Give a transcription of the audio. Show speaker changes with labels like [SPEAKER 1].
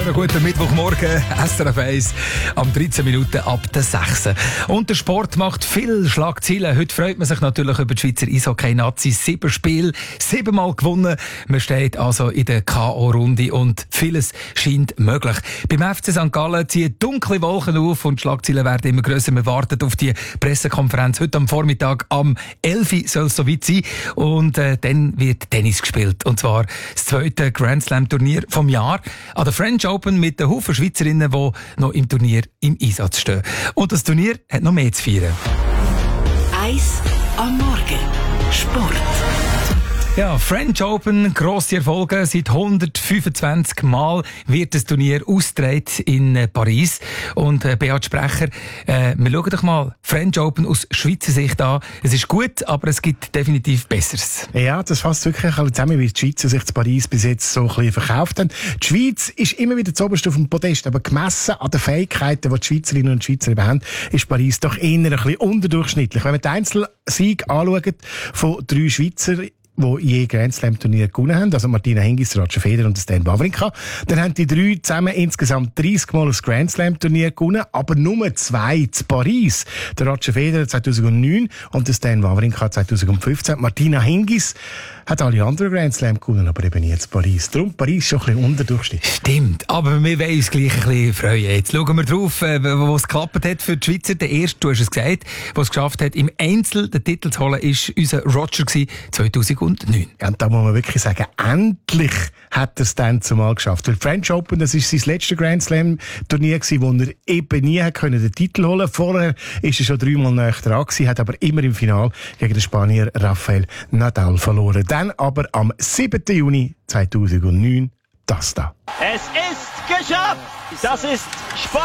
[SPEAKER 1] schönen guten Mittwochmorgen, SRF 1, am 13 Minuten ab der 6. Und der Sport macht viel Schlagzeilen. Heute freut man sich natürlich über die Schweizer Eishockey-Nazis. 7 Spiele, 7-mal gewonnen. Man steht also in der K.O.-Runde und vieles scheint möglich. Beim FC St. Gallen ziehen dunkle Wolken auf und die Schlagzeilen werden immer grösser. Man wartet auf die Pressekonferenz. Heute am Vormittag am 11 Uhr soll es soweit sein. Und dann wird Tennis gespielt. Und zwar das zweite Grand Slam-Turnier vom Jahr an der French Open mit den Haufen Schweizerinnen, die noch im Turnier im Einsatz stehen. Und das Turnier hat noch mehr zu feiern.
[SPEAKER 2] 1 am Morgen. Sport.
[SPEAKER 1] Ja, French Open, grosse Erfolge. Seit 125 Mal wird das Turnier ausgetragen in Paris. Und Beat Sprecher, wir schauen doch mal French Open aus Schweizer Sicht an. Es ist gut, aber es gibt definitiv Besseres.
[SPEAKER 3] Ja, das fasst wirklich zusammen, wie die Schweizer sich zu Paris bis jetzt so ein bisschen verkauft haben. Die Schweiz ist immer wieder zuoberst auf dem Podest, aber gemessen an den Fähigkeiten, die die Schweizerinnen und Schweizer eben haben, ist Paris doch eher ein bisschen unterdurchschnittlich. Wenn man den Einzelsieg anschaut von 3 Schweizer, die je Grand Slam Turnier gewonnen haben, also Martina Hingis, Roger Federer und Stan Wawrinka. Dann haben die 3 zusammen insgesamt 30 Mal ein Grand Slam Turnier gewonnen, aber nur 2 zu Paris. Der Roger Federer 2009 und der Stan Wawrinka 2015. Martina Hingis hat alle anderen Grand Slam gewonnen, aber eben nie zu Paris. Darum Paris schon ein bisschen unterdurchschnittlich.
[SPEAKER 1] Stimmt, aber wir wollen uns gleich ein bisschen freuen. Jetzt schauen wir drauf, wo es geklappt hat für die Schweizer. Der erste, du hast es gesagt, der es geschafft hat, im Einzel den Titel zu holen, war unser Roger 2009.
[SPEAKER 3] Ja, und da muss man wirklich sagen, endlich hat er es dann zumal geschafft. Weil French Open, das war sein letztes Grand Slam Turnier gewesen, wo er eben nie hat können den Titel holen. Vorher ist er schon 3-mal näher dran gewesen, hat aber immer im Finale gegen den Spanier Rafael Nadal verloren. Dann aber am 7. Juni 2009 das da.
[SPEAKER 4] Es ist geschafft! Das ist Sport!